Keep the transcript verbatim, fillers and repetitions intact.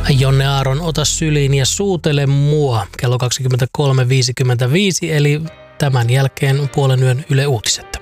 Jonne Aaron, ota syliin ja suutele mua. Kello kaksikymmentäkolme viisikymmentäviisi, eli tämän jälkeen puolen yön Yle Uutiset.